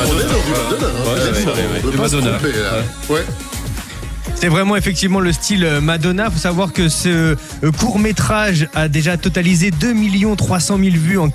De Madonna. Ouais. C'est vraiment effectivement le style Madonna. Faut savoir que ce court-métrage a déjà totalisé 2 300 000 vues en